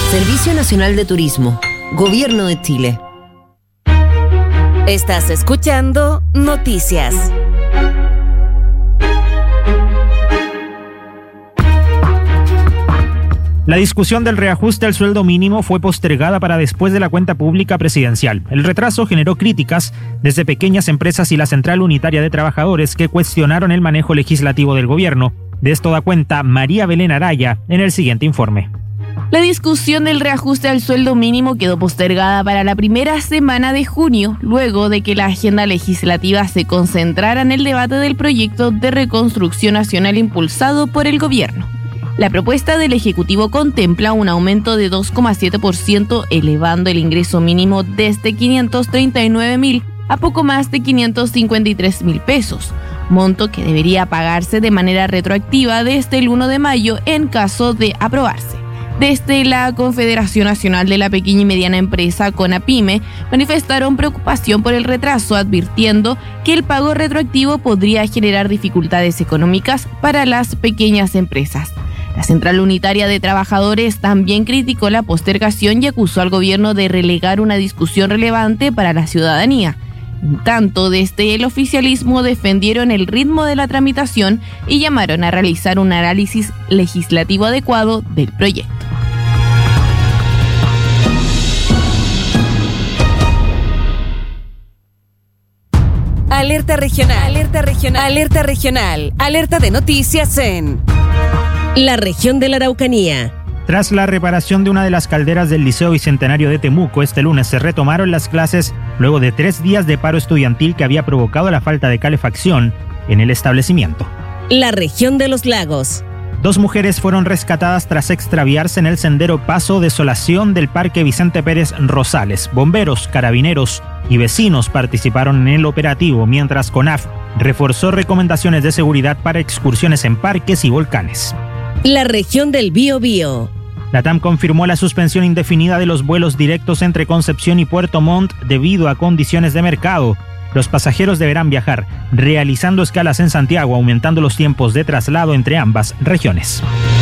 Servicio Nacional de Turismo, Gobierno de Chile. Estás escuchando Noticias. La discusión del reajuste al sueldo mínimo fue postergada para después de la cuenta pública presidencial. El retraso generó críticas desde pequeñas empresas y la Central Unitaria de Trabajadores que cuestionaron el manejo legislativo del gobierno. De esto da cuenta María Belén Araya en el siguiente informe. La discusión del reajuste al sueldo mínimo quedó postergada para la primera semana de junio, luego de que la agenda legislativa se concentrara en el debate del proyecto de reconstrucción nacional impulsado por el gobierno. La propuesta del Ejecutivo contempla un aumento de 2,7%, elevando el ingreso mínimo desde 539.000 a poco más de 553.000 pesos, monto que debería pagarse de manera retroactiva desde el 1 de mayo en caso de aprobarse. Desde la Confederación Nacional de la Pequeña y Mediana Empresa, CONAPYME, manifestaron preocupación por el retraso, advirtiendo que el pago retroactivo podría generar dificultades económicas para las pequeñas empresas. La Central Unitaria de Trabajadores también criticó la postergación y acusó al gobierno de relegar una discusión relevante para la ciudadanía. En tanto, desde el oficialismo defendieron el ritmo de la tramitación y llamaron a realizar un análisis legislativo adecuado del proyecto. Alerta regional, alerta regional, alerta regional, alerta de noticias en la región de la Araucanía. Tras la reparación de una de las calderas del Liceo Bicentenario de Temuco, este lunes se retomaron las clases luego de 3 días de paro estudiantil que había provocado la falta de calefacción en el establecimiento. La región de los lagos. 2 mujeres fueron rescatadas tras extraviarse en el sendero Paso Desolación del Parque Vicente Pérez Rosales. Bomberos, carabineros y vecinos participaron en el operativo, mientras CONAF reforzó recomendaciones de seguridad para excursiones en parques y volcanes. La región del Biobío. LATAM confirmó la suspensión indefinida de los vuelos directos entre Concepción y Puerto Montt debido a condiciones de mercado. Los pasajeros deberán viajar realizando escalas en Santiago, aumentando los tiempos de traslado entre ambas regiones.